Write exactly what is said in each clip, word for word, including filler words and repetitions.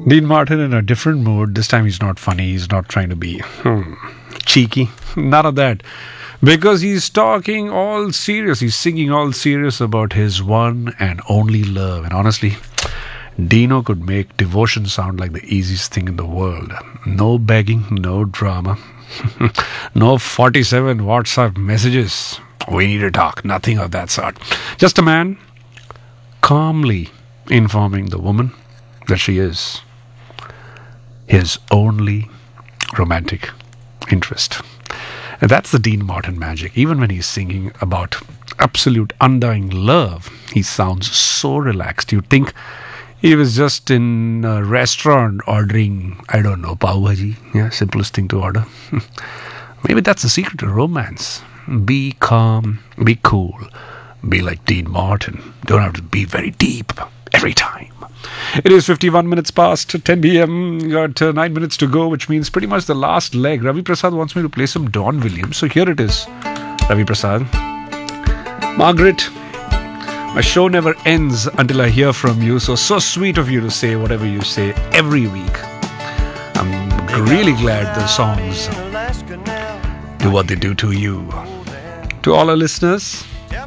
Dean Martin in a different mood. This time he's not funny. He's not trying to be hmm, cheeky. None of that. Because he's talking all serious. He's singing all serious about his one and only love. And honestly, Dino could make devotion sound like the easiest thing in the world. No begging, no drama. No forty-seven WhatsApp messages. We need to talk. Nothing of that sort. Just a man calmly informing the woman that she is his only romantic interest. And that's the Dean Martin magic. Even when he's singing about absolute undying love, he sounds so relaxed. You'd think he was just in a restaurant ordering, I don't know, pav bhaji. Yeah, simplest thing to order. Maybe that's the secret to romance. Be calm, be cool, be like Dean Martin. Don't have to be very deep every time. It is fifty-one minutes past ten p.m. Got uh, nine minutes to go, which means pretty much the last leg. Ravi Prasad wants me to play some Don Williams. So here it is. Ravi Prasad. Margaret, my show never ends until I hear from you. So, so sweet of you to say whatever you say every week. I'm really glad the songs do what they do to you. To all our listeners,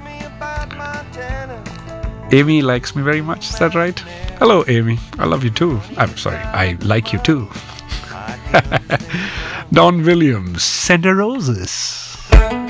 Amy likes me very much. Is that right? Hello, Amy. I love you too. I'm sorry. I like you too. Don Williams, Send her Roses.